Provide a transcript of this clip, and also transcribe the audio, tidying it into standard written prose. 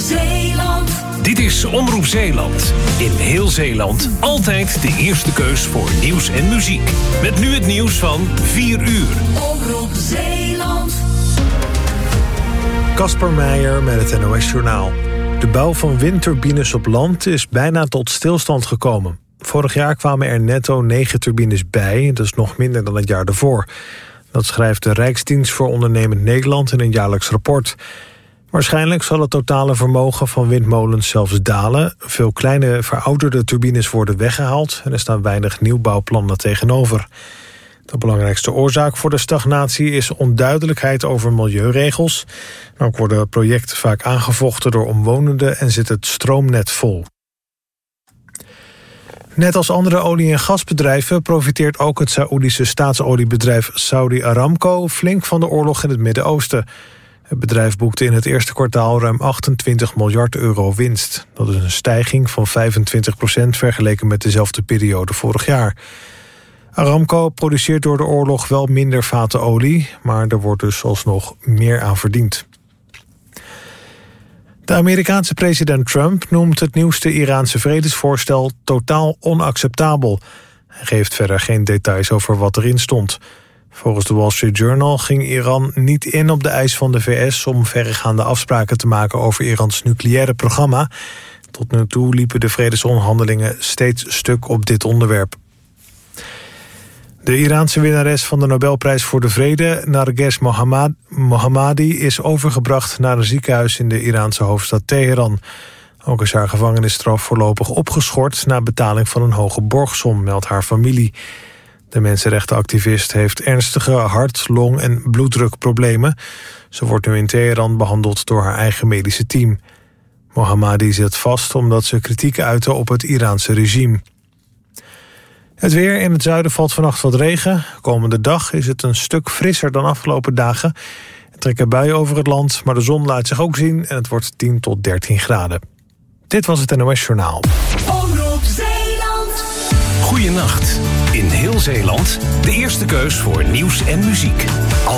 Zeeland. Dit is Omroep Zeeland. In heel Zeeland altijd de eerste keus voor nieuws en muziek. Met nu het nieuws van 4 uur. Omroep Zeeland. Kasper Meijer met het NOS Journaal. De bouw van windturbines op land is bijna tot stilstand gekomen. Vorig jaar kwamen er netto 9 turbines bij. Dat is nog minder dan het jaar daarvoor. Dat schrijft de Rijksdienst voor Ondernemend Nederland in een jaarlijks rapport. Waarschijnlijk zal het totale vermogen van windmolens zelfs dalen. Veel kleine verouderde turbines worden weggehaald en er staan weinig nieuwbouwplannen tegenover. De belangrijkste oorzaak voor de stagnatie is onduidelijkheid over milieuregels. Ook worden projecten vaak aangevochten door omwonenden en zit het stroomnet vol. Net als andere olie- en gasbedrijven profiteert ook het Saoedische staatsoliebedrijf Saudi Aramco flink van de oorlog in het Midden-Oosten. Het bedrijf boekte in het eerste kwartaal ruim 28 miljard euro winst. Dat is een stijging van 25% vergeleken met dezelfde periode vorig jaar. Aramco produceert door de oorlog wel minder vaten olie, maar er wordt dus alsnog meer aan verdiend. De Amerikaanse president Trump noemt het nieuwste Iraanse vredesvoorstel totaal onacceptabel. Hij geeft verder geen details over wat erin stond. Volgens de Wall Street Journal ging Iran niet in op de eis van de VS om verregaande afspraken te maken over Irans nucleaire programma. Tot nu toe liepen de vredesonderhandelingen steeds stuk op dit onderwerp. De Iraanse winnares van de Nobelprijs voor de Vrede, Narges Mohammadi, is overgebracht naar een ziekenhuis in de Iraanse hoofdstad Teheran. Ook is haar gevangenisstraf voorlopig opgeschort na betaling van een hoge borgsom, meldt haar familie. De mensenrechtenactivist heeft ernstige hart-, long- en bloeddrukproblemen. Ze wordt nu in Teheran behandeld door haar eigen medische team. Mohammadi zit vast omdat ze kritiek uitte op het Iraanse regime. Het weer: in het zuiden valt vannacht wat regen. Komende dag is het een stuk frisser dan afgelopen dagen. Er trekken buien over het land, maar de zon laat zich ook zien en het wordt 10 tot 13 graden. Dit was het NOS Journaal. Omroep Zeeland. Goeienacht. In heel Zeeland de eerste keus voor nieuws en muziek.